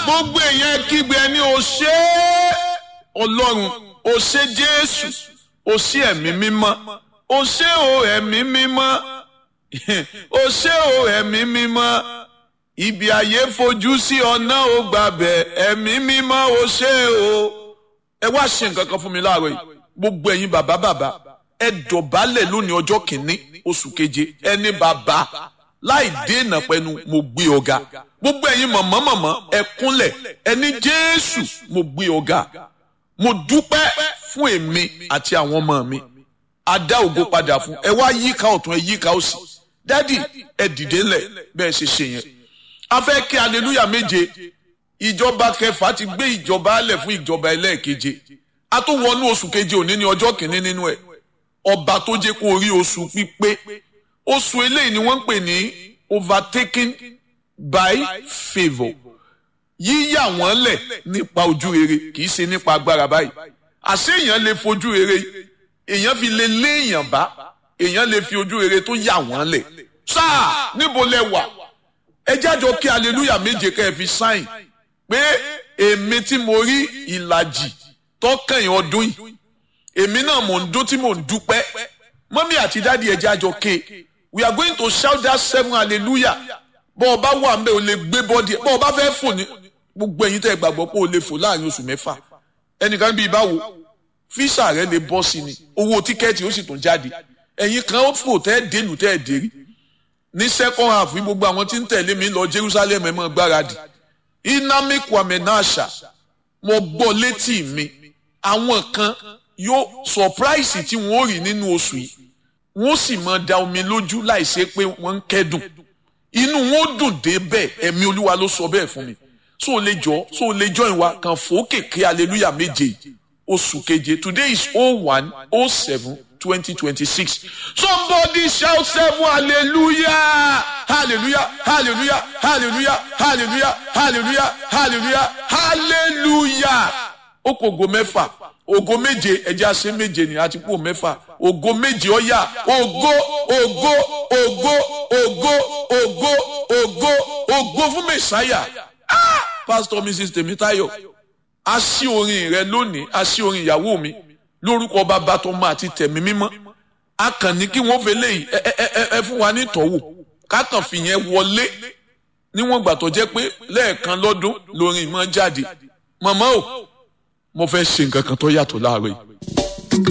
gbogbo èèyàn kígbe ẹni o ṣé Ọlọ́run, o ṣé Jésù, o ṣé ẹ̀mí mímọ́, o ṣé o ẹ̀mí mímọ́, o ṣé o ẹ̀mí mímọ́, ibi ayé fojú sí ọ̀nà ò gbàbẹ̀, ẹ̀mí mímọ́ o ṣé o. Ẹ wá ṣe nǹkan kan fún mi láàárọ̀ yìí, gbogbo ẹ̀yin bàbá ẹ dọ̀bálẹ̀ lónìí ọjọ́ kìíní oṣù keje, ẹni bàbá láì dènà pẹ̀lú mo gbé ọ̀gá. Gbogbo ẹ̀yin mọ̀mọ́ ẹ kúnlẹ̀ ẹni Jésù mo gbé ọ̀gá. Mo dúpẹ́ fún èmi àti àwọn ọmọ mi. A dá ògo padà fún. Ẹ wá yíká ọ̀tún ẹ yíká òsì. Dádì ẹ dìde ńlẹ̀ bẹ́ẹ̀ ṣe ṣe yẹn. A fẹ́ kí hallelujah méje. Ìjọba kẹfà ti gbé ìjọba alẹ̀ fún ìjọba ẹlẹ́ẹ̀keje. A tó wọnú oṣù keje òní ní ọjọ́ kìíní nínú ẹ̀. Ọba tó jẹ́ kó rí oṣù pípé. Oṣù eléyìí ni wọ́n ń pè ní overtaken by favour. Yíyà wọ́n lẹ̀ nípa ojú rere kì í ṣe nípa agbára báyìí. Àṣé èèyàn lè fojú rere, èèyàn fi lè lé èèyàn bá, èèyàn lè fi ojú rere tó yà wọ́n lẹ̀. Sáà níbo lẹ wà? Ẹ jájọ kí hallelujah méje kẹ́ ẹ fi sáìn pé èmi tí mo rí ìlàjì tọ́kàn ọdún yìí, èmi náà mò ń dún tí mò ń dúpẹ́. Mọ́mí àti dádì ẹ jájọ ké. We are going to shout that 7 hallelujah. Bọ́ ọba wà ń bẹ́ o lè gbé bọ́dì ẹ̀. Bọ́ ọba fẹ́ fò ní gbogbo ẹ̀yin tẹ́ ẹ gbàgbọ́ pé o lè fò láàrin oṣù mẹ́fà. Ẹnìkan bíi báwo físà rẹ lè bọ́ sí ni, owó tíkẹ́ẹ̀tì ó sì tún jáde. Ẹ̀yin kan ó fò tẹ́ ẹ dénú tẹ́ ẹ dérí. Ní second half gbogbo àwọn tí ń tẹ̀lé mi lọ Jerusalem ẹ̀ mọ́ gbáradì. Inami Kwame Nasha mo gbọ́ létí mi. Àwọn kan yóò surprise tí wọ́n rí nínú oṣù yìí. Wọ́n sì máa da omi lójú láìsí pé wọ́n ń kẹ́dùn. Inú wọn ó dùn dé bẹ́ẹ̀, ẹ̀mí Olúwa ló sọ bẹ́ẹ̀ fún mi. So lè jọ ìwà kan fòókè kí hallelujah méje oṣù keje. Today is 01/07/2026. Somebody shout 7 hallelujah, hallelujah, hallelujah, hallelujah, hallelujah, hallelujah, hallelujah, hallelujah. Ó kò ògo mẹ́fà, ògo méje, ẹjẹ́ àṣẹ méje ni àti kú mẹ́fà. Ògo méje ọ̀yà, ògo, ògo, ògo, ògo, ògo, ògo, ògo fún Mèsáyà. Pastor Mrs. Tèmítáyọ̀, a ṣí orin rẹ lónìí, a ṣí orin ìyàwó mi lórúkọ Bàbá tọmọ àti tẹ̀mí mímọ́. A kàn ní kí wọ́n fẹ́ léyìí ẹ fún wa ní ìtọ́wò ká kàn fi yẹn wọlé níwọ̀n gbà tó jẹ́ pé lẹ́ẹ̀kan lọ́dún lórin ìmọ̀ jáde. Màmá o, mo fẹ́ ṣe nǹkan kan tó yàtọ̀ láàárọ̀ yìí.